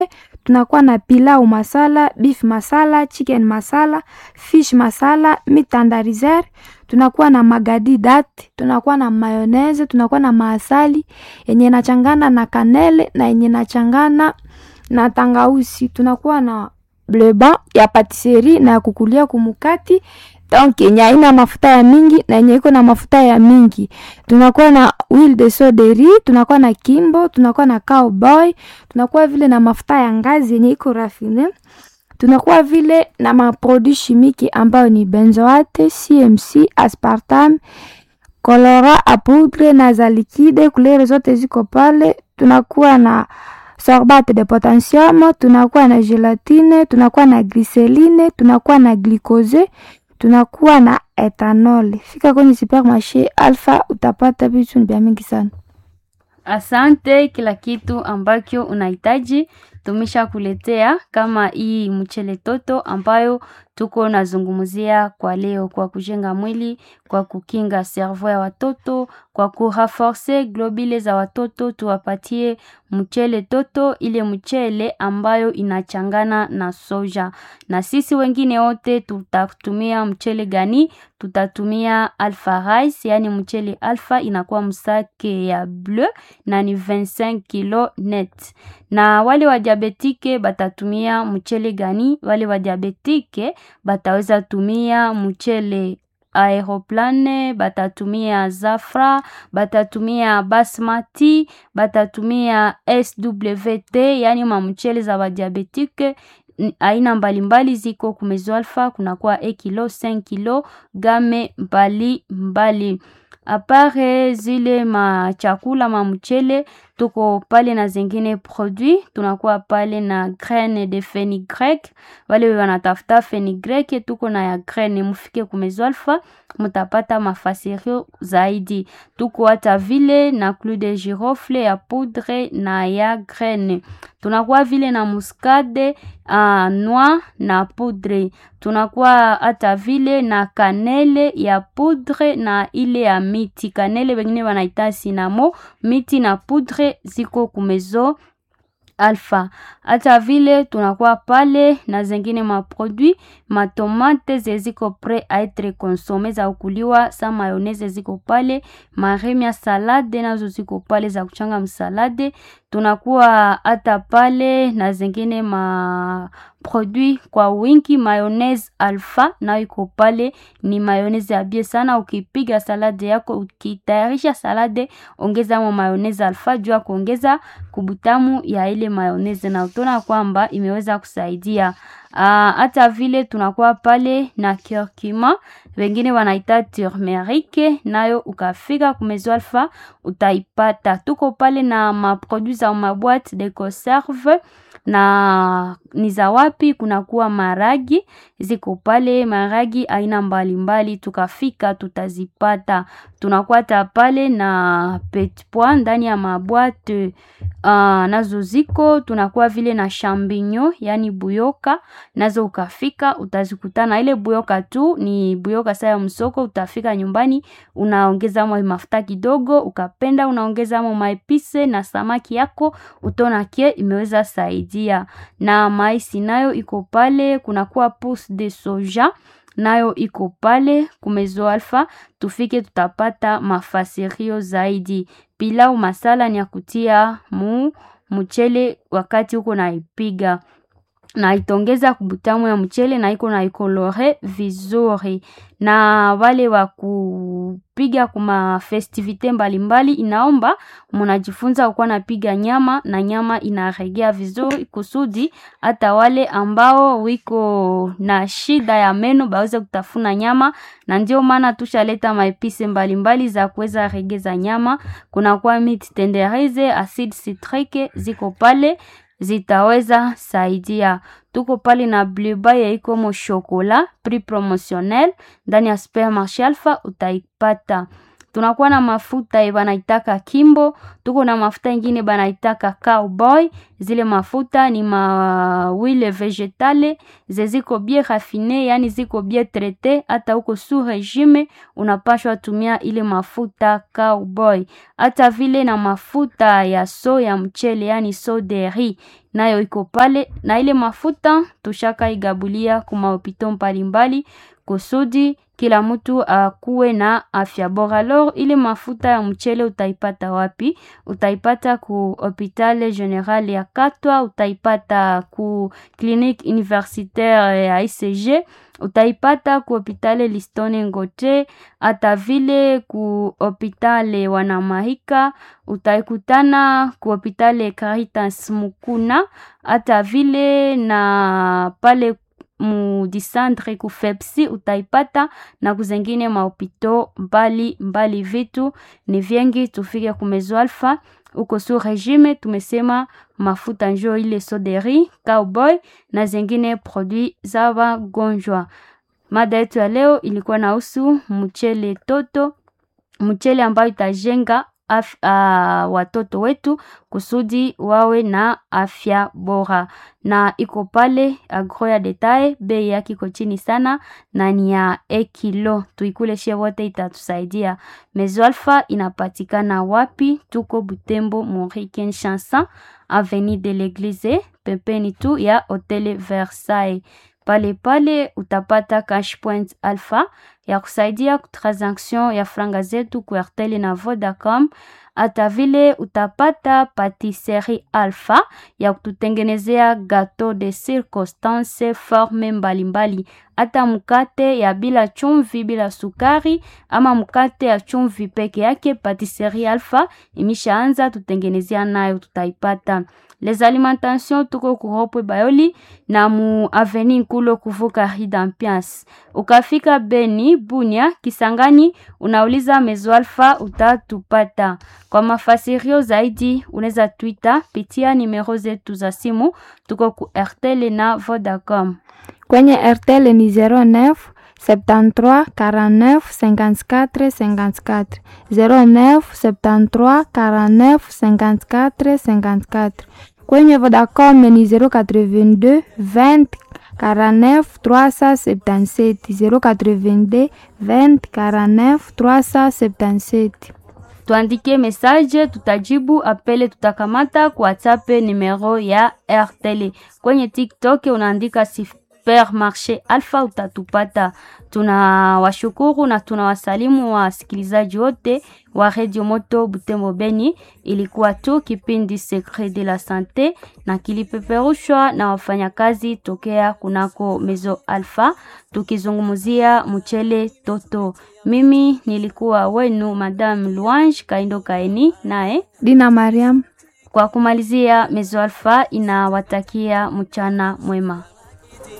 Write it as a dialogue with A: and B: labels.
A: tunakuwa na pilau masala, beef masala, chicken masala, fish masala, meat tenderizer, tunakuwa na magadi date, tunakuwa na mayonnaise, tunakuwa na maasali yenye inachangana na kanele na yenye inachangana na tangausi, tunakuwa na bleba ya patisserie na ya kukulia kumukati, donc yenye haina mafuta ya mingi na yenye iko na mafuta ya mingi. Tunakuwa na huile de soderie, tunakuwa na kimbo, tunakuwa na cowboy, tunakuwa vile na mafuta ya ngazi yenye iko rafine. Tunakuwa vile na maproduit chimique ambayo ni benzoate, CMC, aspartame, colorant à poudre na za liquide, couleur zote ziko pale. Tunakuwa na sorbate de potassium, tunakuwa na gelatine, tunakuwa na glycerine, tunakuwa na glucose, tunakuwa na ethanol. Fika kwenye supermarché Alpha utapata vitu vya mingi sana.
B: Asante, kila kitu ambacho unahitaji tumisha kuletea, kama hii mchele toto ambayo tuko nazungumzia kwa leo, kwa kujenga mwili, kwa kukinga cerveau ya watoto, kwa kurenforcer globule za watoto. Tuwapatie mchele toto, ile mchele ambayo inachangana na soja. Na sisi wengine wote tutatumia mchele gani? Tutatumia Alpha Rice, yani mchele Alpha inakuwa msake ya bleu na ni 25 kilo net. Na wale wa diabetike batatumia mchele gani? Wale wa diabetike bataweza tumia mchele Aeroplane, batatumia Zafra, batatumia Basmati, batatumia SWT, yani mchele za diabetike aina mbalimbali ziko kumezo Alpha. Kunakuwa 1 kilo, 5 kilo, game mbali. Apare zile machakula mchele, tuko pale na zingine produit. Tunakuwa pale na graine de fenugrec, wale wanatafuta fenugrec, tuko na ya graine. Mufike kumezo Alpha mutapata mafasirio zaidi. Tuko hata vile na clou de girofle ya poudre na ya graine. Tunakuwa vile na muscade noix na poudre. Tunakuwa hata vile na kanele ya poudre na ile ya miti. Kanele wengine wanaita sinamo, miti na poudre ziko kumezo Alpha. Hata vile tunakuwa pale na zengine maproduit, matomate ziko prêt à être consommé za ukuliwa, sa mayonnaise ziko pale, maremi ya salade nazo ziko pale za kuchanga msalade. Tunakuwa hata pale na zengine produit kwa wingi, mayonnaise Alpha na iko pale, ni mayonnaise ya bie sana. Ukipiga salade yako, ukitayarisha salade, ongeza mayonnaise Alpha jua kuongeza kubutamu ya ile mayonnaise, na utaona kwamba imeweza kusaidia. Hata vile tunakuwa pale na curcuma, wengine wanaita turmeric, nayo ukafika kumezo Alpha utaipata. Tuko pale na maproduits za maboîte de conserve, na niza wapi? Kunakuwa maragi ziko pale, maragi aina mbalimbali, tukafika tutazipata. Tunakuwa pale na petit pois ndani ya maboîte nazo ziko. Tunakuwa vile na champignon, yani buyoka, nazo ukafika utazikutana. Ile buyoka tu ni buyoka saya msoko. Utafika nyumbani unaongeza mafuta kidogo, ukapenda unaongeza maepise na samaki yako, utona kie imeweza saidia. Na maisi nayo iko pale. Kunakuwa pousse de soja nayo iko pale kumezo Alpha. Tufike tutapata mafasirio zaidi. Pilau masala ni ya kutia mchele wakati uko naipiga, na itongeza kubutamu ya mchele na iko na ikolore vizuri. Na wale wa kupiga kuma festivite mbalimbali, inaomba munajifunza ukuwa napiga nyama, na nyama inaregea vizuri kusudi hata wale ambao wiko na shida ya meno baweze kutafuna nyama. Na ndio maana tushaleta maepise mbalimbali za kuweza regeza nyama. Kuna kwa meat tenderize, acide citrique ziko pale, zitaweza saidia. Tuko pale na bleba ya iko mo chocolat prix promotionnel ndani ya supermarché Alpha utaipata. Tunakuwa na mafuta banaitaka Kimbo, tuko na mafuta ingine banaitaka Cowboy. Zile mafuta ni huile vegetale ziko bien rafine, yani ziko bien traite. Hata uko sous regime unapashwa tumia ile mafuta Cowboy. Hata vile na mafuta ya soya mchele, yani de riz, nayo iko pale. Na ile mafuta tushaka igabulia kuma hopitalo mbalimbali kusudi kila mtu akuwe na afya bora. Alors ile mafuta ya mchele utaipata wapi? Utaipata ku Hôpital General ya Katwa, utaipata ku Clinique Universitaire ya ICG, utaipata ku Hôpital Listone Ngote, hata vile ku Hôpital Wanamahika, utaikutana ku Hôpital Caritas Mukuna, hata vile na pale mu disandre ku Fepsi utaipata, na kuzengine mahopito mbali. Vitu ni vingi, tufike ku Maison Alpha uko sous regime. Tumesema mafuta njo ile de riz, Cowboy na zengine produit za wagonjwa. Mada yetu ya leo ilikuwa nahusu mchele toto, mchele ambayo itajenga watoto wetu kusudi wawe na afya bora, na iko pale Agro ya Detail. Bei yake iko chini sana na ni ya kilo, tuikule she wote, itatusaidia. Maison Alpha inapatikana wapi? Tuko Butembo Moriken Chanson Avenue de l'Eglise, pembeni tu ya Hotel Versailles. Pale utapata Cash Point Alpha ya kusaidia transaction ya franga zetu ku Airtel na Vodacom. Hata vile utapata Patisserie Alpha ya kututengenezea gâteau de circonstance forme mbalimbali. Hata mkate ya bila chumvi, bila sukari, ama mkate ya chumvi peke yake, Patisserie Alpha imeshaanza tutengenezea nayo, tutaipata. Les alimentations tuko kuropo Bayoli na mu Avenue Nkulo kuvuka Hidampias. Ukafika Beni, Bunia, Kisangani, unauliza Maison Alpha utatupata. Kwa mafasirio zaidi unaweza Twitter pitia numero zetu za simu, tuko ku Airtel na Vodacom.
A: Kwenye Airtel ni 09 73 49 54 54 09 73 49 54 54. Kwenye Vodacom ni 082 20 49 377 082 20 49 377.
B: Tuandike message, tutajibu apele, tutakamata kwa WhatsApp numero ya Airtel. Kwenye TikTok unaandika Supermarché Alpha utatupata. Tunawashukuru na tunawasalimu wasikilizaji wote wa Radio Moto Butembo Beni. Ilikuwa tu kipindi Secret de la Santé na kilipeperushwa na wafanyakazi tokea kunako Maison Alpha, tukizungumzia mchele toto. Mimi nilikuwa wenu Madame Louange Kaindo Kaini, nae
A: Dina Mariam.
B: Kwa kumalizia, Maison Alpha inawatakia mchana mwema.